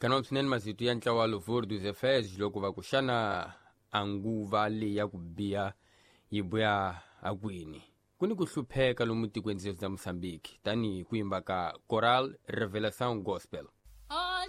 kana swinene masitu ya ntlawa wa Louvre dos Efes loko va kuxana anguva leyi ya ku biha yi vuya akwini ku ni ku hlupheka lomu tikweni za Mozambique tanihi ku yimba ka Choral Revelação Gospel.